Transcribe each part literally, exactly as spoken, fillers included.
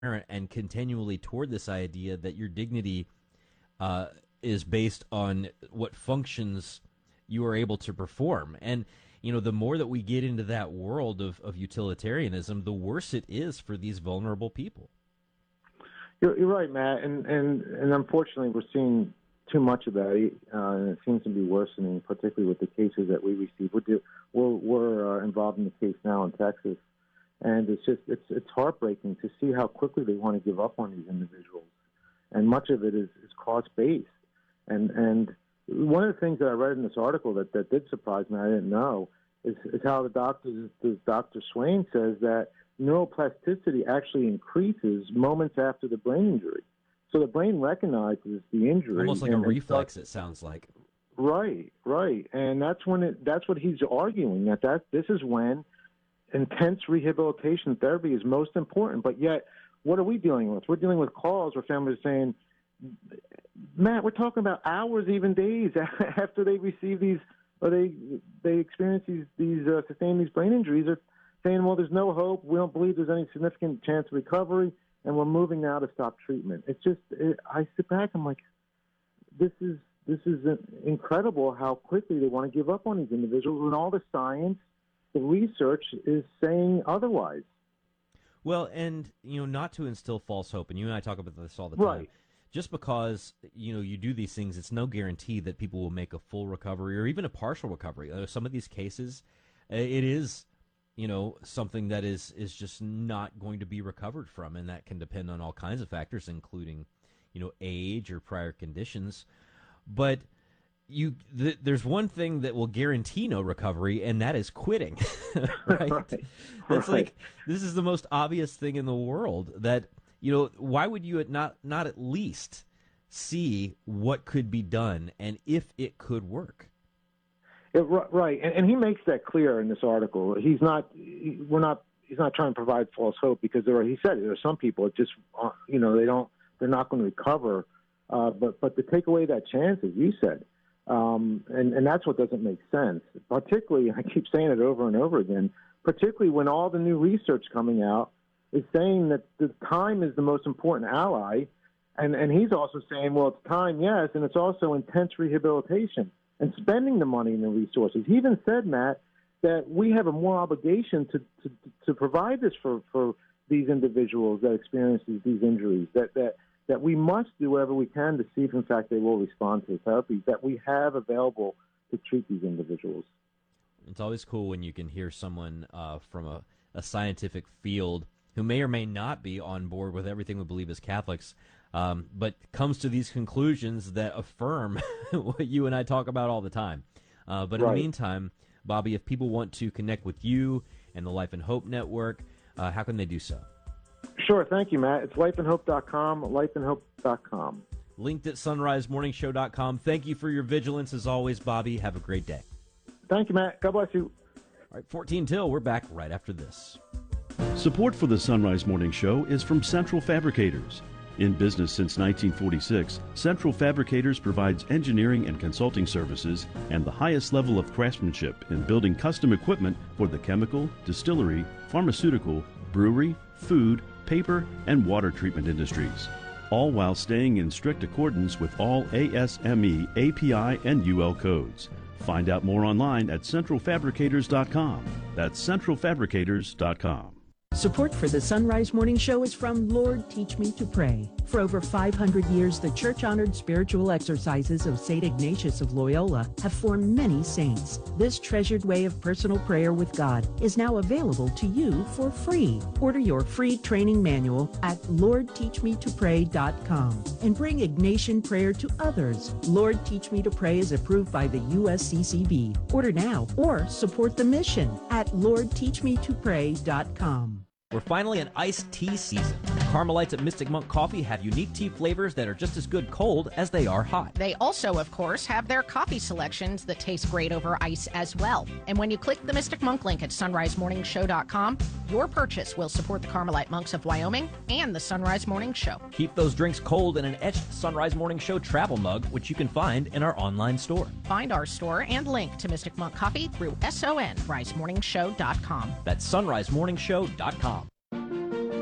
and continually toward this idea that your dignity uh, is based on what functions you are able to perform. And, you know, the more that we get into that world of, of utilitarianism, the worse it is for these vulnerable people. You're, you're right, Matt. And, and, and unfortunately, we're seeing too much of that, uh, and it seems to be worsening, particularly with the cases that we receive. We're, do, we're, we're uh, involved in the case now in Texas. And it's just it's it's heartbreaking to see how quickly they want to give up on these individuals, and much of it is, is cost based. And and one of the things that I read in this article that, that did surprise me, I didn't know, is, is how the doctor Doctor Swain says that neuroplasticity actually increases moments after the brain injury. So the brain recognizes the injury, almost like and, a reflex. starts, it sounds like. Right, right, and that's when it that's what he's arguing that that this is when intense rehabilitation therapy is most important. But yet, what are we dealing with? We're dealing with calls where families are saying, Matt, we're talking about hours, even days after they receive these, or they they experience these, these uh, sustain these brain injuries, are saying, well, there's no hope. We don't believe there's any significant chance of recovery, and we're moving now to stop treatment. It's just, it, I sit back, I'm like, this is, this is incredible how quickly they want to give up on these individuals when all the science, the research is saying otherwise. Well, and, you know, not to instill false hope, and you and I talk about this all the time. Right. Just because, you know, you do these things, it's no guarantee that people will make a full recovery or even a partial recovery. Uh, some of these cases, uh, it is, you know, something that is, is just not going to be recovered from, and that can depend on all kinds of factors, including, you know, age or prior conditions. But You, th- there's one thing that will guarantee no recovery, and that is quitting. Right? Right. That's Right. like, this is the most obvious thing in the world. That, you know, why would you not not at least see what could be done and if it could work? It, right, and, and he makes that clear in this article. He's not, he, we're not, he's not trying to provide false hope, because there are, he said there are some people that just, uh, you know, they don't, they're not going to recover. Uh, but but to take away that chance, as you said. Um, and, and that's what doesn't make sense, particularly, I keep saying it over and over again, particularly when all the new research coming out is saying that the time is the most important ally. And, and he's also saying, well, it's time, yes, and it's also intense rehabilitation and spending the money and the resources. He even said, Matt, that we have a more obligation to, to, to provide this for, for these individuals that experience these, these injuries, that, that that we must do whatever we can to see if, in fact, they will respond to the therapies that we have available to treat these individuals. It's always cool when you can hear someone uh, from a, a scientific field who may or may not be on board with everything we believe as Catholics, um, but comes to these conclusions that affirm what you and I talk about all the time. Uh, but in Right. the meantime, Bobby, if people want to connect with you and the Life and Hope Network, uh, how can they do so? Sure. Thank you, Matt. It's life and hope dot com, life and hope dot com. Linked at sunrise morning show dot com. Thank you for your vigilance as always, Bobby. Have a great day. Thank you, Matt. God bless you. All right, fourteen till. We're back right after this. Support for the Sunrise Morning Show is from Central Fabricators. In business since nineteen forty-six, Central Fabricators provides engineering and consulting services and the highest level of craftsmanship in building custom equipment for the chemical, distillery, pharmaceutical, brewery, food, paper, and water treatment industries, all while staying in strict accordance with all A S M E, A P I, and U L codes. Find out more online at central fabricators dot com. That's central fabricators dot com. Support for the Sunrise Morning Show is from Lord Teach Me to Pray. For over five hundred years, the church-honored spiritual exercises of Saint Ignatius of Loyola have formed many saints. This treasured way of personal prayer with God is now available to you for free. Order your free training manual at lord teach me to pray dot com and bring Ignatian prayer to others. Lord Teach Me to Pray is approved by the U S C C B. Order now or support the mission at lord teach me to pray dot com. We're finally in iced tea season. Carmelites at Mystic Monk Coffee have unique tea flavors that are just as good cold as they are hot. They also, of course, have their coffee selections that taste great over ice as well. And when you click the Mystic Monk link at sunrise morning show dot com, your purchase will support the Carmelite Monks of Wyoming and the Sunrise Morning Show. Keep those drinks cold in an etched Sunrise Morning Show travel mug, which you can find in our online store. Find our store and link to Mystic Monk Coffee through sunrise morning show dot com. That's sunrise morning show dot com.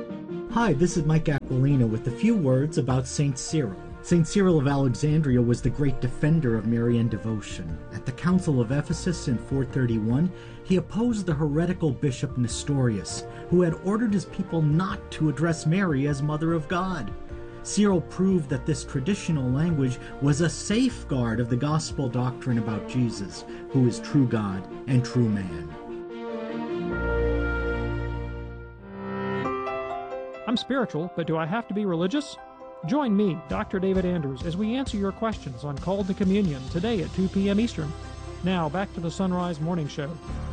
Hi, this is Mike Aquilina with a few words about Saint Cyril. Saint Cyril of Alexandria was the great defender of Marian devotion. At the Council of Ephesus in four thirty-one, he opposed the heretical bishop Nestorius, who had ordered his people not to address Mary as Mother of God. Cyril proved that this traditional language was a safeguard of the gospel doctrine about Jesus, who is true God and true man. I'm spiritual, but do I have to be religious? Join me, Doctor David Andrews, as we answer your questions on Called to Communion today at two p.m. Eastern. Now, back to the Sunrise Morning Show.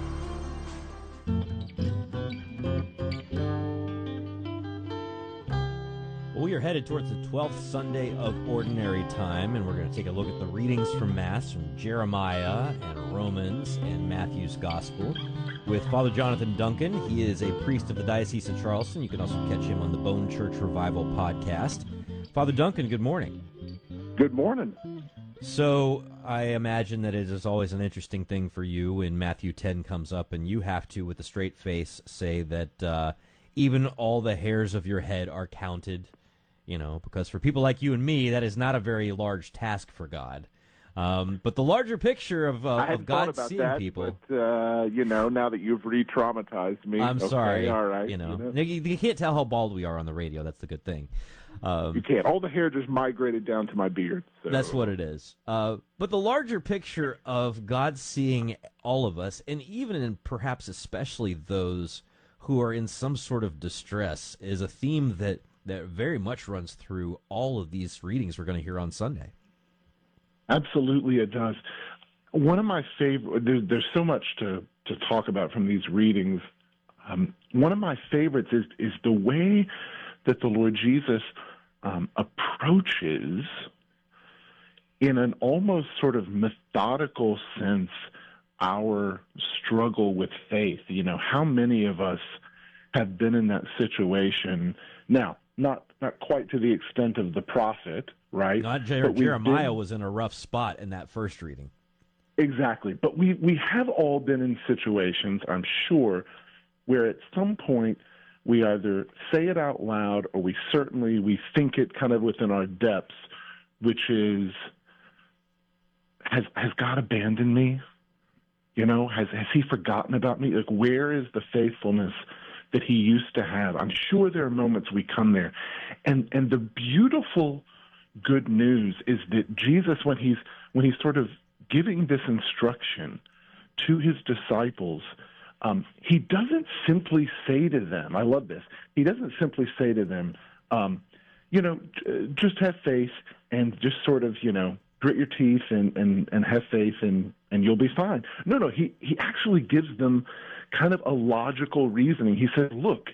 Well, we are headed towards the twelfth Sunday of Ordinary Time, and we're going to take a look at the readings from Mass from Jeremiah and Romans and Matthew's Gospel with Father Jonathan Duncan. He is a priest of the Diocese of Charleston. You can also catch him on the Bone Church Revival podcast. Father Duncan, good morning. Good morning. So I imagine that it is always an interesting thing for you when Matthew ten comes up, and you have to, with a straight face, say that uh, even all the hairs of your head are counted. You know, because for people like you and me, that is not a very large task for God. Um, but the larger picture of, uh, of God seeing that, people. But, uh, you know, now that you've re-traumatized me. I'm okay, sorry. All right. You know, you know. You, you can't tell how bald we are on the radio. That's the good thing. Um, you can't. All the hair just migrated down to my beard. So. That's what it is. Uh, but the larger picture of God seeing all of us, and even and perhaps especially those who are in some sort of distress, is a theme that that very much runs through all of these readings we're going to hear on Sunday. Absolutely, it does. One of my favorite, there's, there's so much to, to talk about from these readings. Um, one of my favorites is, is the way that the Lord Jesus um, approaches, in an almost sort of methodical sense, our struggle with faith. You know, how many of us have been in that situation? Now, Not not quite to the extent of the prophet, right? Not Jer- but Jeremiah been, was in a rough spot in that first reading. Exactly. But we, we have all been in situations, I'm sure, where at some point we either say it out loud or we certainly we think it kind of within our depths, which is, has has God abandoned me? You know, has has he forgotten about me? Like, where is the faithfulness that he used to have? I'm sure there are moments we come there. And and the beautiful good news is that Jesus, when he's when he's sort of giving this instruction to his disciples, um, he doesn't simply say to them, I love this, he doesn't simply say to them, um, you know, just have faith and just sort of, you know, grit your teeth and, and, and have faith and, and you'll be fine. No, no, he, he actually gives them kind of a logical reasoning. He said, look,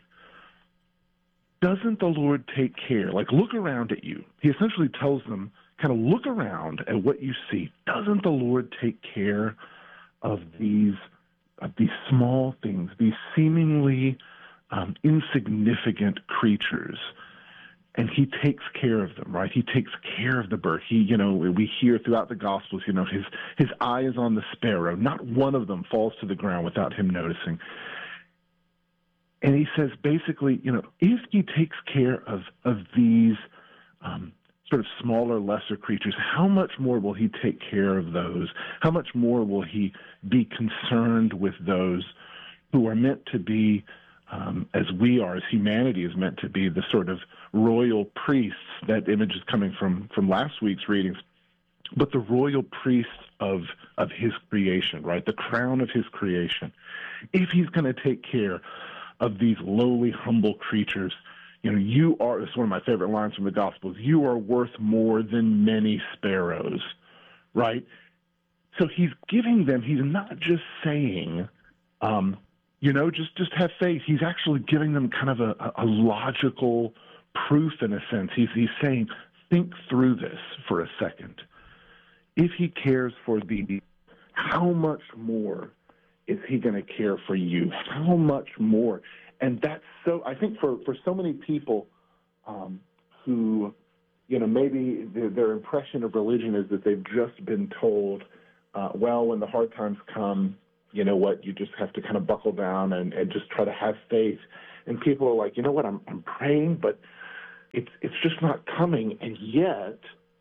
doesn't the Lord take care? Like, look around at you. He essentially tells them, kind of look around at what you see. Doesn't the Lord take care of these of these small things, these seemingly um, insignificant creatures? And he takes care of them, right? He takes care of the bird. He, you know, we hear throughout the Gospels, you know, his his eye is on the sparrow. Not one of them falls to the ground without him noticing. And he says, basically, you know, if he takes care of of these um, sort of smaller, lesser creatures, how much more will he take care of those? How much more will he be concerned with those who are meant to be, um, as we are, as humanity is meant to be, the sort of royal priests? That image is coming from, from last week's readings. But the royal priests of of his creation, right? The crown of his creation. If he's going to take care of these lowly, humble creatures, you know, you are, it's one of my favorite lines from the Gospels, you are worth more than many sparrows, right? So he's giving them, he's not just saying, um, you know, just, just have faith. He's actually giving them kind of a, a logical proof in a sense. He's, he's saying, think through this for a second. If he cares for thee, how much more is he going to care for you? How much more? And that's so, I think for, for so many people um, who, you know, maybe their, their impression of religion is that they've just been told, uh, well, when the hard times come, you know what, you just have to kind of buckle down and, and just try to have faith. and people are like, you know what, I'm I'm praying, but it's it's just not coming. And yet,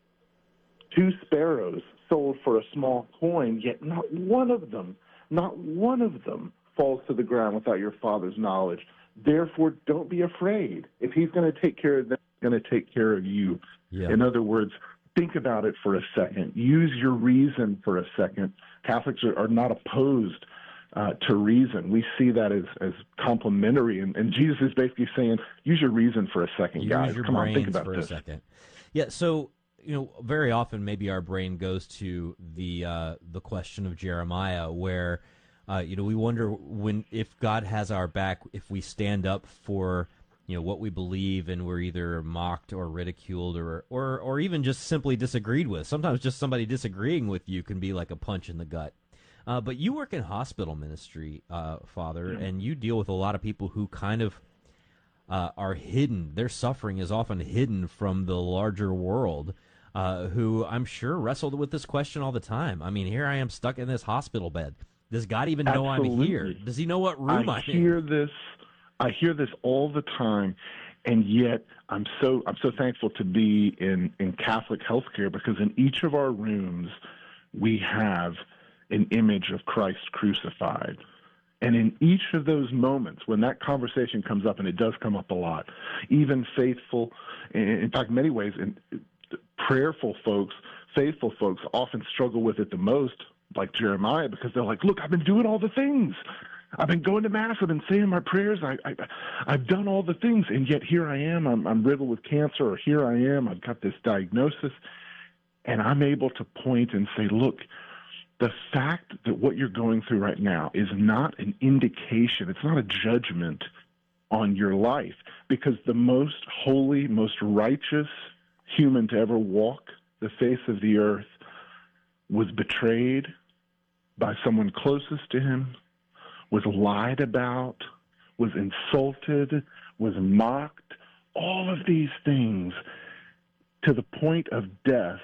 two sparrows sold for a small coin, yet not one of them, not one of them falls to the ground without your Father's knowledge. Therefore, don't be afraid. If he's going to take care of them, he's going to take care of you. Yeah. In other words, think about it for a second. Use your reason for a second. Catholics are, are not opposed uh, to reason. We see that as, as complementary. And, and Jesus is basically saying, use your reason for a second, use guys. your Come on, think brains about for this. a second. Yeah, so, you know, very often maybe our brain goes to the uh, the question of Jeremiah, where, uh, you know, we wonder when if God has our back, if we stand up for, you know, what we believe and we're either mocked or ridiculed or, or, or even just simply disagreed with. Sometimes just somebody disagreeing with you can be like a punch in the gut. Uh, but you work in hospital ministry, uh, Father, yeah. and you deal with a lot of people who kind of uh, are hidden. Their suffering is often hidden from the larger world, uh, who I'm sure wrestled with this question all the time. I mean, here I am stuck in this hospital bed. Does God even know Absolutely. I'm here? Does he know what room I I'm hear in? this. I hear this all the time, and yet I'm so I'm so thankful to be in, in Catholic healthcare, because in each of our rooms we have an image of Christ crucified. And in each of those moments, when that conversation comes up, and it does come up a lot, even faithful, in fact, many ways, in, prayerful folks, faithful folks often struggle with it the most, like Jeremiah, because they're like, look, I've been doing all the things. I've been going to Mass. I've been saying my prayers. I, I, I've done all the things, and yet here I am. I'm, I'm riddled with cancer, or here I am. I've got this diagnosis, and I'm able to point and say, look, the fact that what you're going through right now is not an indication, it's not a judgment on your life, because the most holy, most righteous human to ever walk the face of the earth was betrayed by someone closest to him, was lied about, was insulted, was mocked, all of these things to the point of death.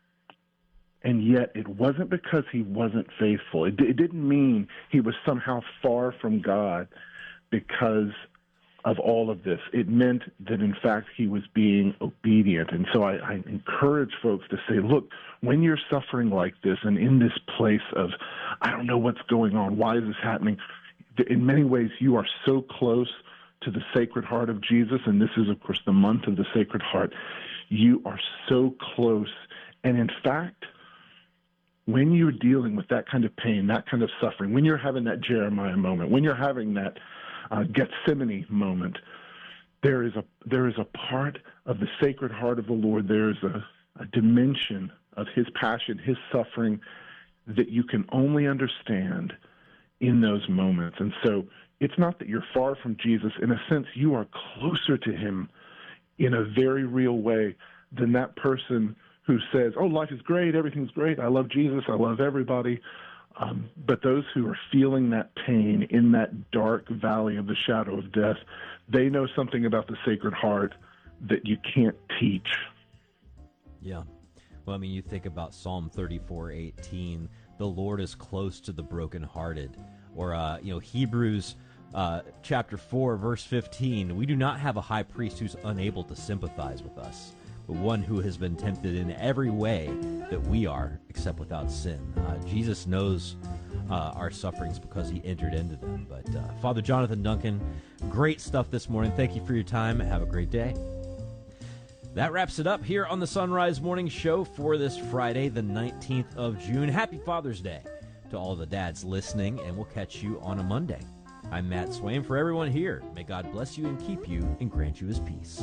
And yet it wasn't because he wasn't faithful. It, it didn't mean he was somehow far from God because of all of this. It meant that, in fact, he was being obedient. And so I, I encourage folks to say, look, when you're suffering like this and in this place of, I don't know what's going on, why is this happening? In many ways, you are so close to the Sacred Heart of Jesus, and this is, of course, the month of the Sacred Heart. You are so close. And in fact, when you're dealing with that kind of pain, that kind of suffering, when you're having that Jeremiah moment, when you're having that uh, Gethsemane moment, there is a there is a part of the Sacred Heart of the Lord. There is a, a dimension of his passion, his suffering, that you can only understand in those moments. And so it's not that you're far from Jesus. In a sense, you are closer to him in a very real way than that person who says, oh, life is great, everything's great, I love Jesus, I love everybody. Um, but those who are feeling that pain in that dark valley of the shadow of death, they know something about the Sacred Heart that you can't teach. Yeah. Well, I mean, you think about Psalm thirty-four eighteen, the Lord is close to the brokenhearted. Or, uh, you know, Hebrews uh, chapter four, verse fifteen, we do not have a high priest who's unable to sympathize with us, but one who has been tempted in every way that we are, except without sin. Uh, Jesus knows uh, our sufferings because he entered into them. But uh, Father Jonathan Duncan, great stuff this morning. Thank you for your time. Have a great day. That wraps it up here on the Sunrise Morning Show for this Friday, the nineteenth of June. Happy Father's Day to all the dads listening, and we'll catch you on a Monday. I'm Matt Swain. For everyone here, may God bless you and keep you and grant you his peace.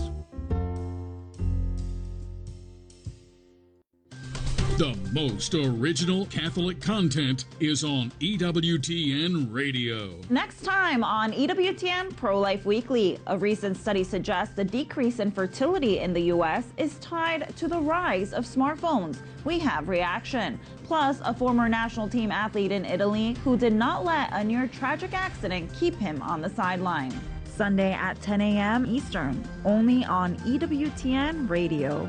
The most original Catholic content is on E W T N Radio. Next time on E W T N Pro-Life Weekly, a recent study suggests the decrease in fertility in the U S is tied to the rise of smartphones. We have reaction. Plus, a former national team athlete in Italy who did not let a near-tragic accident keep him on the sideline. Sunday at ten a.m. Eastern, only on E W T N Radio.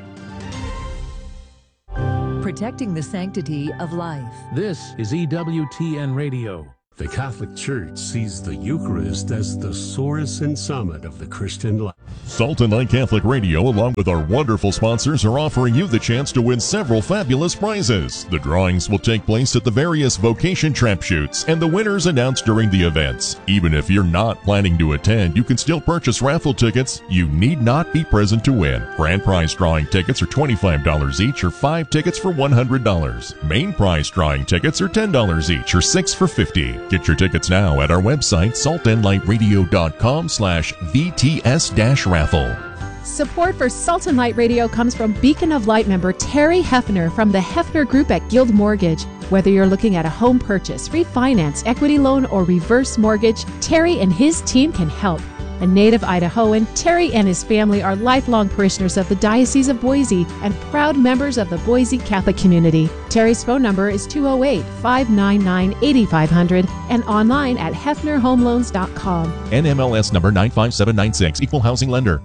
Protecting the sanctity of life. This is E W T N Radio. The Catholic Church sees the Eucharist as the source and summit of the Christian life. Salt and Light Catholic Radio, along with our wonderful sponsors, are offering you the chance to win several fabulous prizes. The drawings will take place at the various vocation trap shoots, and the winners announced during the events. Even if you're not planning to attend, you can still purchase raffle tickets. You need not be present to win. Grand prize drawing tickets are twenty-five dollars each, or five tickets for one hundred dollars. Main prize drawing tickets are ten dollars each, or six for fifty dollars. Get your tickets now at our website, salt and light radio dot com slash V T S raffle. Support for Salt and Light Radio comes from Beacon of Light member Terry Hefner from the Hefner Group at Guild Mortgage. Whether you're looking at a home purchase, refinance, equity loan, or reverse mortgage, Terry and his team can help. A native Idahoan, Terry and his family are lifelong parishioners of the Diocese of Boise and proud members of the Boise Catholic community. Terry's phone number is two oh eight, five nine nine, eight five zero zero and online at hefner home loans dot com. N M L S number nine five seven nine six, Equal Housing Lender.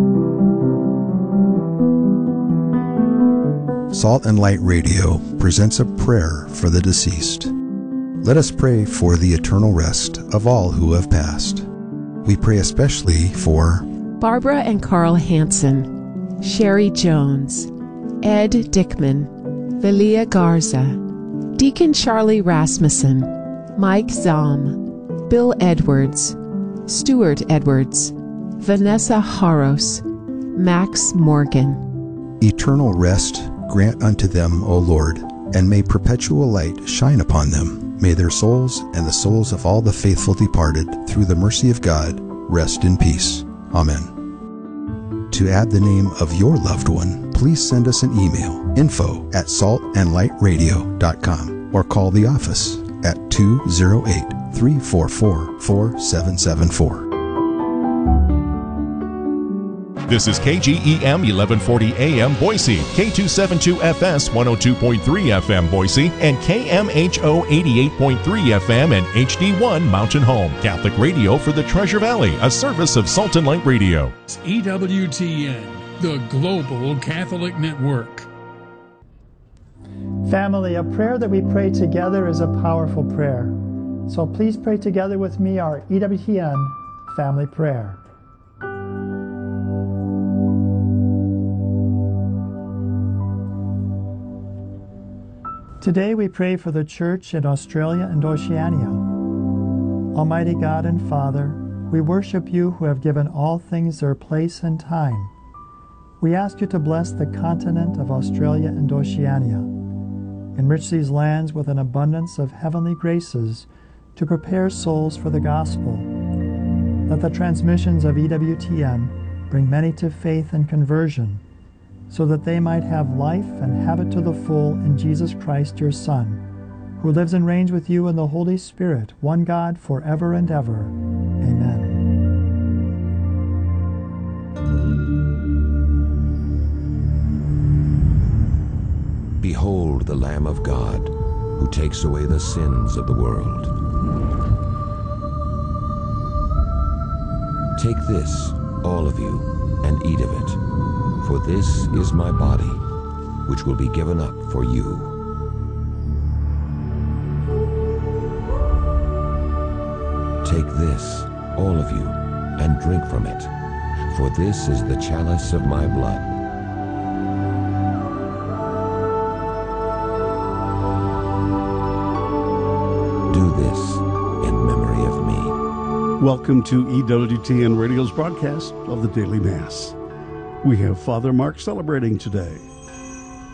Salt and Light Radio presents a prayer for the deceased. Let us pray for the eternal rest of all who have passed. We pray especially for Barbara and Carl Hansen, Sherry Jones, Ed Dickman, Velia Garza, Deacon Charlie Rasmussen, Mike Zahm, Bill Edwards, Stuart Edwards, Vanessa Haros, Max Morgan. Eternal rest grant unto them, O Lord, and may perpetual light shine upon them. May their souls and the souls of all the faithful departed, through the mercy of God, rest in peace. Amen. To add the name of your loved one, please send us an email, info at salt and light radio dot com, or call the office at two oh eight, three four four, four seven seven four. This is K G E M eleven forty A M Boise, K two seventy-two F S one oh two point three F M Boise, and K M H O eighty-eight point three F M and H D one Mountain Home. Catholic radio for the Treasure Valley, a service of Salt and Light Radio. E W T N, the Global Catholic Network. Family, a prayer that we pray together is a powerful prayer. So please pray together with me our E W T N family prayer. Today we pray for the Church in Australia and Oceania. Almighty God and Father, we worship you who have given all things their place and time. We ask you to bless the continent of Australia and Oceania. Enrich these lands with an abundance of heavenly graces to prepare souls for the gospel. Let the transmissions of E W T N bring many to faith and conversion, so that they might have life and have it to the full in Jesus Christ, your Son, who lives and reigns with you in the Holy Spirit, one God, forever and ever. Amen. Behold the Lamb of God, who takes away the sins of the world. Take this, all of you, and eat of it. For this is my body, which will be given up for you. Take this, all of you, and drink from it, for this is the chalice of my blood. Do this in memory of me. Welcome to E W T N Radio's broadcast of the Daily Mass. We have Father Mark celebrating today.